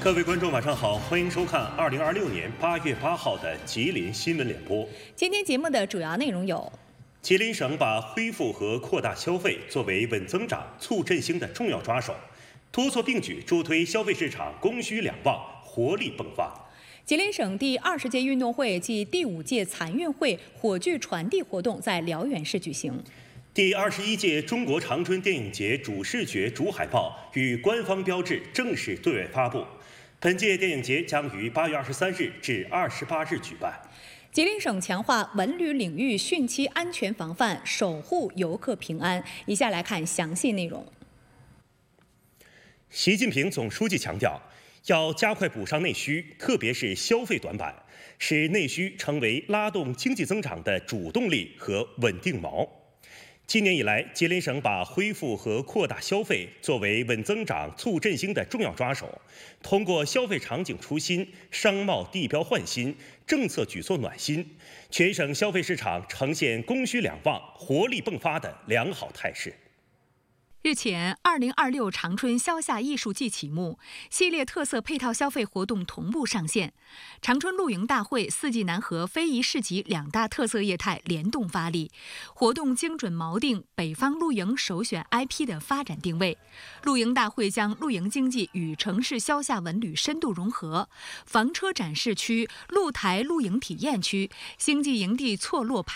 各位观众，晚上好，欢迎收看2026年8月8号的吉林新闻联播。 今天节目的主要内容有： 吉林省把恢复和扩大消费作为稳增长、促振兴的重要抓手，多措并举助推消费市场供需两旺，活力迸发。 吉林省第20届运动会暨第5届残运会火炬传递活动在辽源市举行。 第21届中国长春电影节主视觉、主海报与官方标志正式对外发布。本届电影节将于8月23日至28日举办。 吉林省强化文旅领域汛期安全防范，守护游客平安。以下来看详细内容。 习近平总书记强调，要加快补上内需，特别是消费短板，使内需成为拉动经济增长的主动力和稳定锚。今年以来，吉林省把恢复和扩大消费作为稳增长、促振兴的重要抓手，通过消费场景出新、商贸地标换新、政策举措暖心，全省消费市场呈现供需两旺、活力迸发的良好态势。 日前，2026长春消夏艺术季启幕，系列特色配套消费活动同步上线。长春露营大会、四季南河、非遗市集2大特色业态联动发力，活动精准锚定北方露营首选 IP 的发展定位。露营大会将露营经济与城市消夏文旅深度融合，房车展示区、露台露营体验区、星际营地错落排